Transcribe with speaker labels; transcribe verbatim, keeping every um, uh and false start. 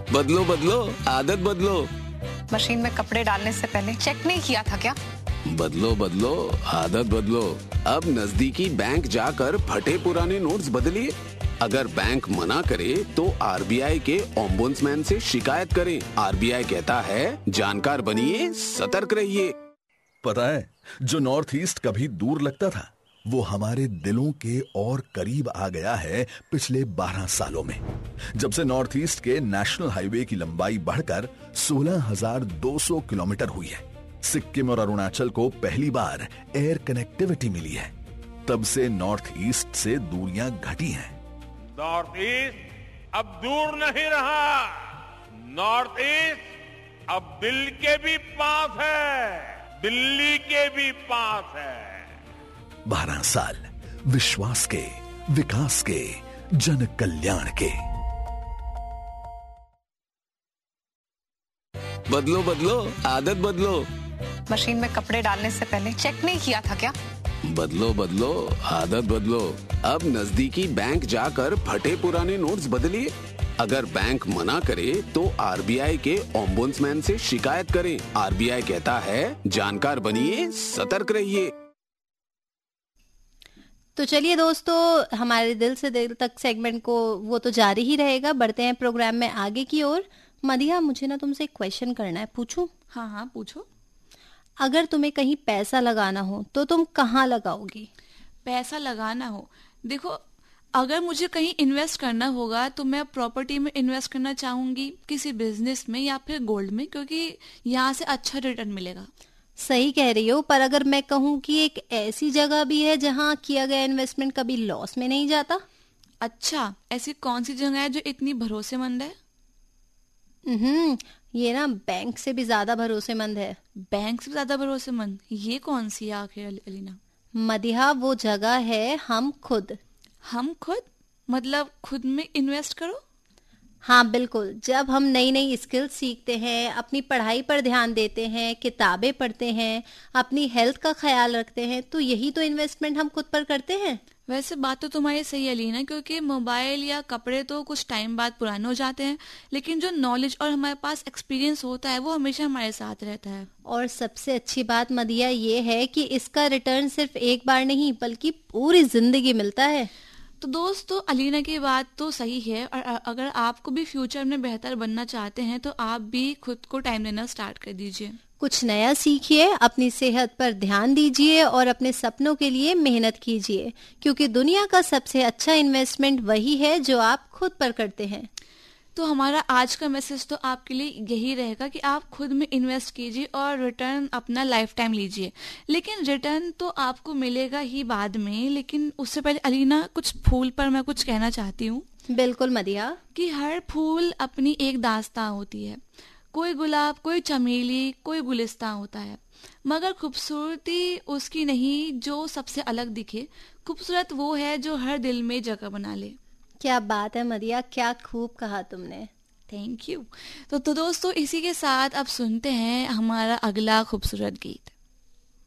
Speaker 1: बदलो बदलो आदत बदलो।
Speaker 2: मशीन में कपड़े डालने से पहले चेक नहीं किया था क्या?
Speaker 1: बदलो बदलो आदत बदलो। अब नजदीकी बैंक जाकर फटे पुराने नोट्स बदलिए। अगर बैंक मना करे तो आरबीआई के ओम्बुड्समैन से शिकायत करें। आरबीआई कहता है जानकार बनिए, सतर्क रहिए।
Speaker 3: पता है, जो नॉर्थ ईस्ट कभी दूर लगता था वो हमारे दिलों के और करीब आ गया है पिछले बारह सालों में। जब से नॉर्थ ईस्ट के नेशनल हाईवे की लंबाई बढ़कर सोलह हज़ार दो सौ किलोमीटर हुई है, सिक्किम और अरुणाचल को पहली बार एयर कनेक्टिविटी मिली है, तब से नॉर्थ ईस्ट से दूरियां घटी हैं।
Speaker 4: नॉर्थ ईस्ट अब दूर नहीं रहा। नॉर्थ ईस्ट अब दिल के भी पास है, दिल्ली के भी पास है।
Speaker 3: बारह साल विश्वास के, विकास के, जन कल्याण के।
Speaker 1: बदलो बदलो आदत बदलो।
Speaker 2: मशीन में कपड़े डालने से पहले चेक नहीं किया था क्या?
Speaker 1: बदलो बदलो आदत बदलो। अब नजदीकी बैंक जाकर फटे पुराने नोट्स बदलिए। अगर बैंक मना करे तो आरबीआई के ओम्बुड्समैन से शिकायत करें। आरबीआई कहता है जानकार बनिए, सतर्क रहिए।
Speaker 5: तो चलिए दोस्तों, हमारे दिल से दिल तक सेगमेंट को वो तो जारी ही रहेगा। बढ़ते हैं प्रोग्राम में आगे की ओर। मदिया, मुझे ना तुमसे एक क्वेश्चन करना है, पूछूं?
Speaker 6: हाँ हाँ पूछो।
Speaker 5: अगर तुम्हें कहीं पैसा लगाना हो तो तुम कहाँ लगाओगी?
Speaker 6: पैसा लगाना हो, देखो अगर मुझे कहीं इन्वेस्ट करना होगा तो मैं प्रॉपर्टी में इन्वेस्ट करना चाहूंगी, किसी बिजनेस में या फिर गोल्ड में, क्योंकि यहाँ से अच्छा रिटर्न मिलेगा।
Speaker 5: सही कह रही हो, पर अगर मैं कहूँ कि एक ऐसी जगह भी है जहाँ किया गया इन्वेस्टमेंट कभी लॉस में नहीं जाता।
Speaker 6: अच्छा, ऐसी कौन सी जगह है जो इतनी भरोसेमंद है?
Speaker 5: हम्म ये ना बैंक से भी ज्यादा भरोसेमंद है।
Speaker 6: बैंक से भी ज्यादा भरोसेमंद? ये कौन सी है आखिर अलीना?
Speaker 5: मदिहा, वो जगह है हम खुद।
Speaker 6: हम खुद मतलब खुद में इन्वेस्ट करो?
Speaker 5: हाँ बिल्कुल। जब हम नई नई स्किल सीखते हैं, अपनी पढ़ाई पर ध्यान देते हैं, किताबें पढ़ते हैं, अपनी हेल्थ का ख्याल रखते हैं, तो यही तो इन्वेस्टमेंट हम खुद पर करते हैं।
Speaker 6: वैसे बात तो तुम्हारी सही है अलीना, क्योंकि मोबाइल या कपड़े तो कुछ टाइम बाद पुराने हो जाते हैं, लेकिन जो नॉलेज और हमारे पास एक्सपीरियंस होता है वो हमेशा हमारे साथ रहता है।
Speaker 5: और सबसे अच्छी बात मदिया ये है कि इसका रिटर्न सिर्फ एक बार नहीं बल्कि पूरी जिंदगी मिलता है।
Speaker 6: तो दोस्तों, अलीना की बात तो सही है, और अगर आपको भी फ्यूचर में बेहतर बनना चाहते हैं तो आप भी खुद को टाइम देना स्टार्ट कर दीजिए।
Speaker 5: कुछ नया सीखिए, अपनी सेहत पर ध्यान दीजिए और अपने सपनों के लिए मेहनत कीजिए, क्योंकि दुनिया का सबसे अच्छा इन्वेस्टमेंट वही है जो आप खुद पर करते हैं।
Speaker 6: तो हमारा आज का मैसेज तो आपके लिए यही रहेगा कि आप खुद में इन्वेस्ट कीजिए और रिटर्न अपना लाइफ टाइम लीजिए। लेकिन रिटर्न तो आपको मिलेगा ही बाद में, लेकिन उससे पहले अलीना, कुछ फूल पर मैं कुछ कहना चाहती हूँ।
Speaker 5: बिल्कुल मदिया।
Speaker 6: कि हर फूल अपनी एक दास्तां होती है। कोई गुलाब, कोई चमेली, कोई गुलिस्तां होता है, मगर खूबसूरती उसकी नहीं जो सबसे अलग दिखे। खूबसूरत वो है जो हर दिल में जगह बना ले।
Speaker 5: क्या बात है मदिया, क्या खूब कहा तुमने।
Speaker 6: Thank you. तो, तो दोस्तों, इसी के साथ अब सुनते हैं हमारा अगला खूबसूरत गीत।